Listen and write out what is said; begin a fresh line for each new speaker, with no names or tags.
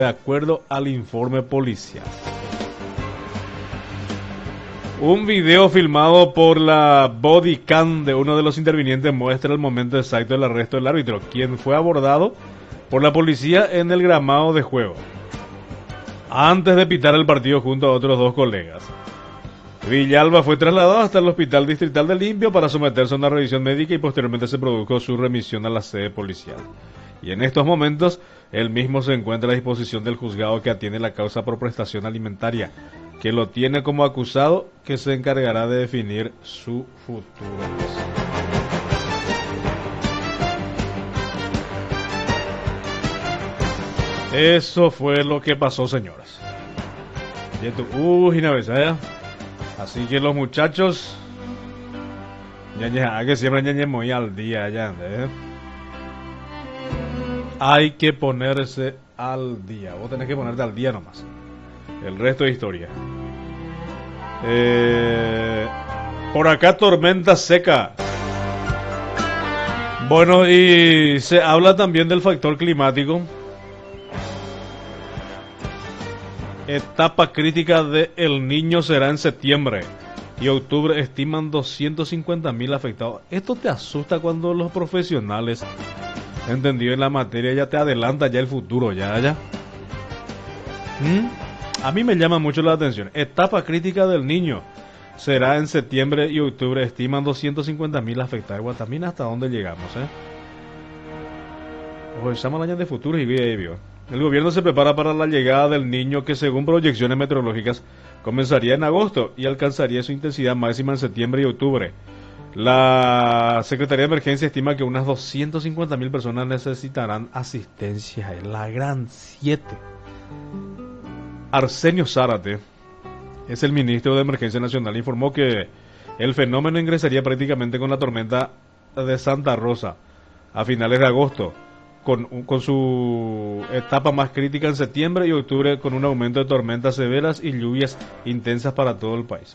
de acuerdo al informe policial. Un video filmado por la bodycam de uno de los intervinientes muestra el momento exacto del arresto del árbitro, quien fue abordado por la policía en el gramado de juego, antes de pitar el partido junto a otros dos colegas. Villalba fue trasladado hasta el Hospital Distrital de Limpio para someterse a una revisión médica y posteriormente se produjo su remisión a la sede policial. Y en estos momentos, él mismo se encuentra a disposición del juzgado que atiende la causa por prestación alimentaria, que lo tiene como acusado, que se encargará de definir su futuro. Eso fue lo que pasó, señoras. Así que los muchachos, que siempre muy al día ya, hay que ponerse al día. Vos tenés que ponerte al día nomás. El resto de historia. Por acá tormenta seca. Bueno, y se habla también del factor climático. Etapa crítica de El Niño será en septiembre y octubre. Estiman 250.000 afectados. Esto te asusta cuando los profesionales entendidos en la materia ya te adelantan ya el futuro, ya. A mí me llama mucho la atención. Etapa crítica del Niño será en septiembre y octubre. Estiman 250.000 afectados. Guatamina, ¿hasta dónde llegamos, Hoy estamos año de futuro y vio. El gobierno se prepara para la llegada del Niño, que según proyecciones meteorológicas comenzaría en agosto y alcanzaría su intensidad máxima en septiembre y octubre. La Secretaría de Emergencia estima que unas 250.000 personas necesitarán asistencia en la Gran 7. Arsenio Zárate es el ministro de Emergencia Nacional. Informó que el fenómeno ingresaría prácticamente con la tormenta de Santa Rosa a finales de agosto, con su etapa más crítica en septiembre y octubre, con un aumento de tormentas severas y lluvias intensas para todo el país.